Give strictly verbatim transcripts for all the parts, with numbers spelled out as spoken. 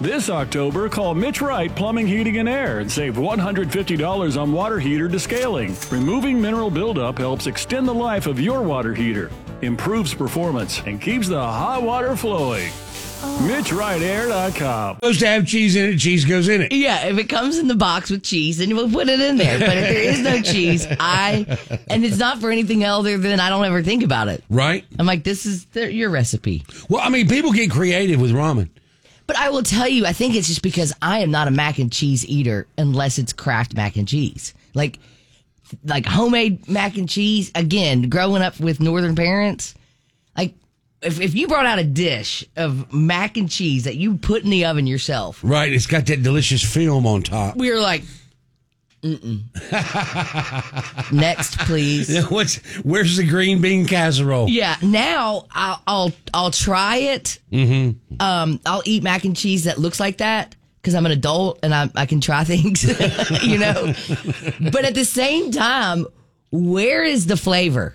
This October, call Mitch Wright Plumbing, Heating, and Air and save one hundred fifty dollars on water heater descaling. Removing mineral buildup helps extend the life of your water heater, improves performance, and keeps the hot water flowing. Mitch Wright Air dot com. Supposed to have cheese in it, cheese goes in it. Yeah, if it comes in the box with cheese, then we'll put it in there. But if there is no cheese, I, and it's not for anything other than I don't ever think about it. Right. I'm like, this is the, your recipe. Well, I mean, people get creative with ramen. But I will tell you, I think it's just because I am not a mac and cheese eater unless it's Kraft mac and cheese. Like, like homemade mac and cheese, again, growing up with Northern parents, like, If if you brought out a dish of mac and cheese that you put in the oven yourself. Right, it's got that delicious film on top. We were like, mm-mm. Next, please. What's where's the green bean casserole? Yeah, now I'll I'll, I'll try it. Mm-hmm. Um, I'll eat mac and cheese that looks like that because I'm an adult and I I can try things, you know. But at the same time, where is the flavor?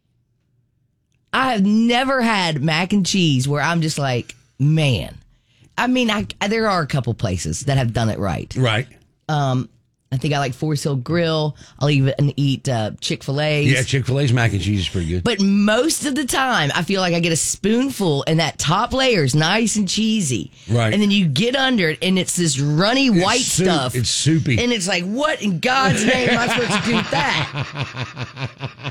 I have never had mac and cheese where I'm just like, man. I mean, I, there are a couple places that have done it right. Right. Um, I think I like Forest Hill Grill. I'll even eat uh, Chick-fil-A's. Yeah, Chick-fil-A's mac and cheese is pretty good. But most of the time, I feel like I get a spoonful and that top layer is nice and cheesy. Right. And then you get under it and it's this runny It's white soup. stuff. It's soupy. And it's like, what in God's name am I supposed to do with that?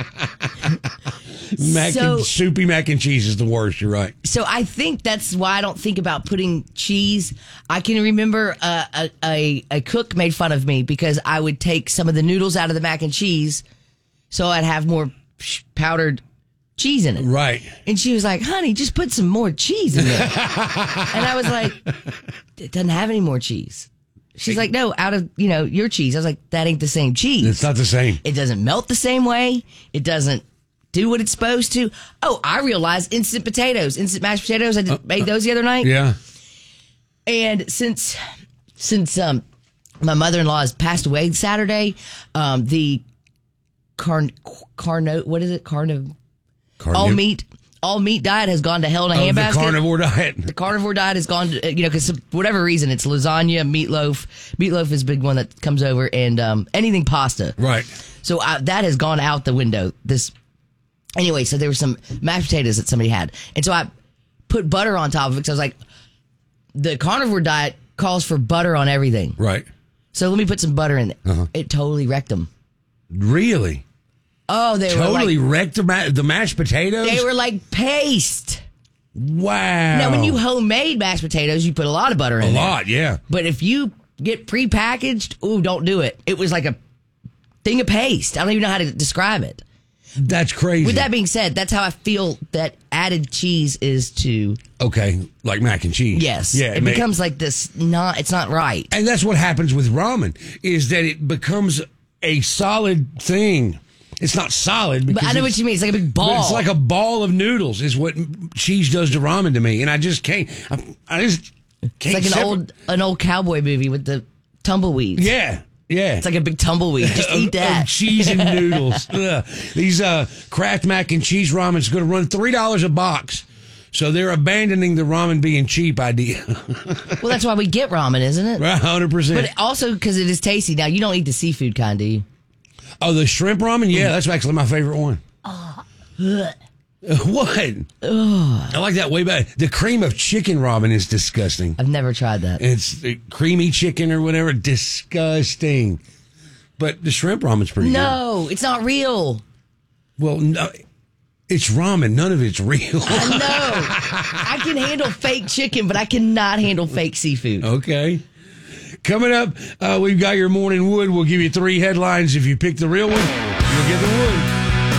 Mac So- and soupy mac and cheese is the worst. You're right. So I think that's why I don't think about putting cheese. I can remember uh, a, a a cook made fun of me because I would take some of the noodles out of the mac and cheese, so I'd have more sh- powdered cheese in it. Right. And she was like, "Honey, just put some more cheese in there." And I was like, "It doesn't have any more cheese." She's like, "No, out of you know your cheese." I was like, "That ain't the same cheese. It's not the same. It doesn't melt the same way. It doesn't." Do what it's supposed to. Oh, I realized instant potatoes, instant mashed potatoes. I just uh, made those the other night. Yeah. And since since um my mother in law has passed away Saturday, um the carn carno what is it carniv Carniv- all meat all meat diet has gone to hell in a oh, handbasket. the carnivore diet. The carnivore diet has gone to, you know, because for whatever reason, it's lasagna, meatloaf. Meatloaf is a big one that comes over, and um, anything pasta. Right. So I, that has gone out the window. This Anyway, so there were some mashed potatoes that somebody had. And so I put butter on top of it because I was like, the carnivore diet calls for butter on everything. Right. So let me put some butter in it. Uh-huh. It totally wrecked them. Really? Oh, they Totally were like, wrecked the, ma- the mashed potatoes? they were like paste. Wow. Now, when you homemade mashed potatoes, you put a lot of butter in A there. lot, yeah. But if you get prepackaged, ooh, don't do it. It was like a thing of paste. I don't even know how to describe it. That's crazy. With that being said, that's how I feel that added cheese is to. Okay, like mac and cheese. Yes. Yeah, It ma- becomes like this, not, it's not right. And that's what happens with ramen, is that it becomes a solid thing. It's not solid. But I know it's- what you mean. It's like a big ball. It's like a ball of noodles is what cheese does to ramen to me. And I just can't, I, I just It's can't. like an separ- old, an old cowboy movie with the tumbleweeds. Yeah. Yeah. It's like a big tumbleweed. Just Of- eat that. of cheese and noodles. Ugh. These uh, Kraft mac and cheese ramen is going to run three dollars a box. So they're abandoning the ramen being cheap idea. Well, that's why we get ramen, isn't it? Right, one hundred percent. But also because it is tasty. Now, you don't eat the seafood kind, do you? Oh, the shrimp ramen? Yeah, that's actually my favorite one. Ugh. What? Ugh. I like that way better. The cream of chicken ramen is disgusting. I've never tried that. It's the creamy chicken or whatever. Disgusting. But the shrimp ramen's pretty No, it's not real. good. Well, no, it's ramen. None of it's real. I know. I can handle fake chicken, but I cannot handle fake seafood. Okay. Coming up, uh, we've got your morning wood. We'll give you three headlines. If you pick the real one, you'll get the wood.